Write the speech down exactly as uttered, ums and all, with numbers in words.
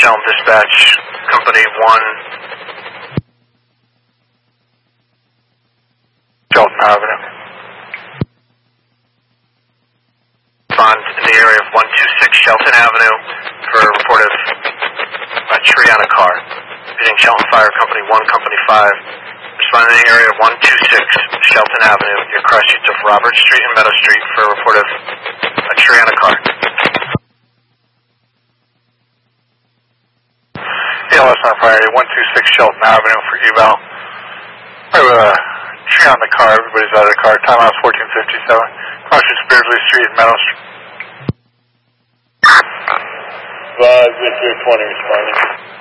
Salem Dispatch, Company one. Shelton Avenue. Respond in the area of one two six Shelton Avenue for a report of a tree on a car. Visiting Shelton Fire Company one, Company five. Respond in the area of one two six Shelton Avenue, your cross streets of Robert Street and Meadow Street for a report of a tree on a car. Yeah, last on Friday, one two six Shelton Avenue for eval. I have a tree on the car, everybody's out of the car. Time out fourteen fifty-seven. Cross streets Beardsley Street and Meadow Street. five, zero twenty responding.